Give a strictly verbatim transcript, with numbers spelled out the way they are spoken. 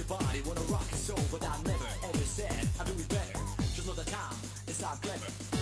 your body, wanna rock your soul, but I never ever said I do it better. Just know the time, it's not clever.